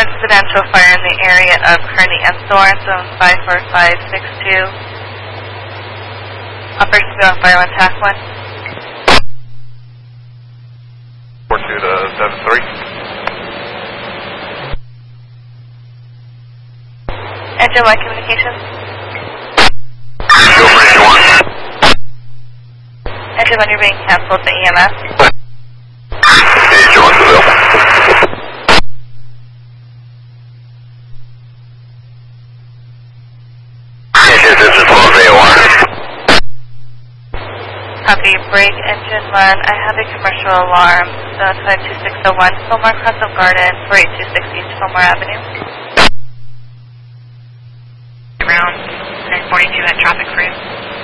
residential fire in the area of Kearney and Thorne, zone 54562. Operation be on fire on TAC 1. 42 to 73. Engine 1 communications. Engine 1, you're being canceled by EMS. Engine 1's available. Copy, brake engine 1. I have a commercial alarm. Zone 52601, Fillmore Cross of Garden, 48260 East Fillmore Avenue. Around 942 at traffic free.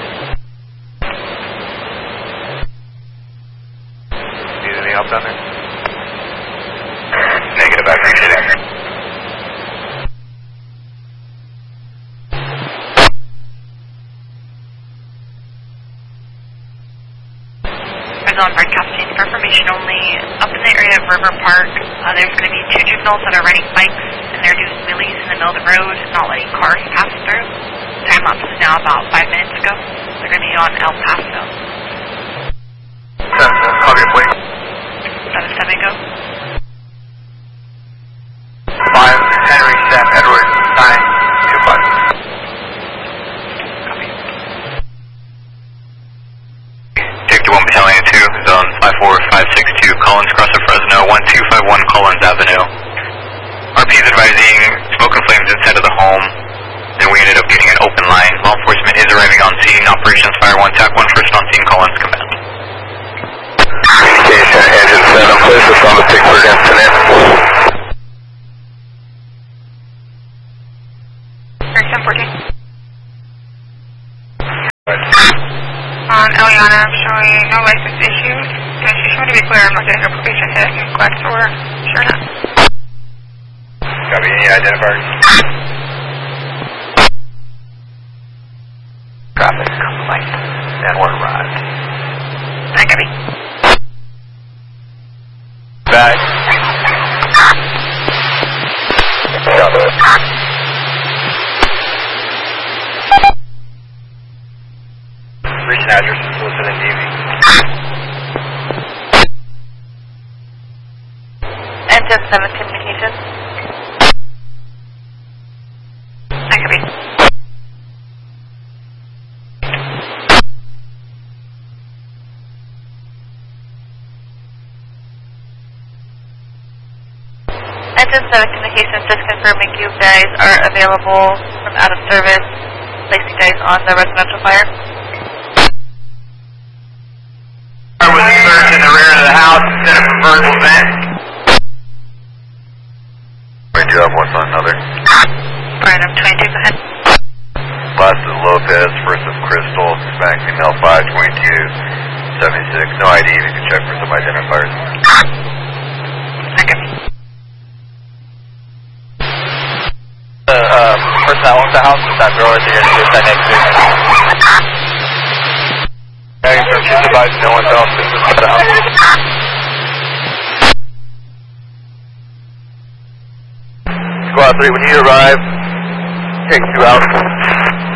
Need anything else down there? Negative, I appreciate it. On broadcasting for information only. Up in the area of River Park, there's going to be 2 juveniles that are riding bikes and they're doing wheelies in the middle of the road, not letting cars pass through. Time lapse is now about 5 minutes ago. They're going to be on El Paso. Copy, please. Is that a 7 go? 5 Henry Sam Edward 925. Battalion 2, zone 54562, Collins Cross of Fresno, 1251 Collins Avenue. RP is advising smoke and flames inside of the home. Then we ended up getting an open line. Law enforcement is arriving on scene. Operations Fire 1, TAC 1, first on scene, Collins Command. Communication, engine 7, place us on the Pickford incident. Eric 1014. On Eliana, I'm showing no license issued. And she just wanted to be clear, I'm not getting a probation hit. I'm glad for her. Sure enough. Copy, any identifiers? Traffic light, and we're arrived. I copy. Back. Copy. Recent address is listed in DV. Engine 7 communications. I copy. Engine 7 communications, just confirming you guys are available from out of service, placing you guys on the residential fire. I was searched in the rear of the house instead of a vertical vent. Where'd you have one on another? Brian, I'm 22, go ahead. Last is Lopez, first is Crystal, Hispanic female 522-76. No ID, you can check for some identifiers. I copy. Person that owns the house is that girl right there, is that next to it. Yeah, so she's advising no one else is inside the house. Squad 3, when you arrive, take 2 out.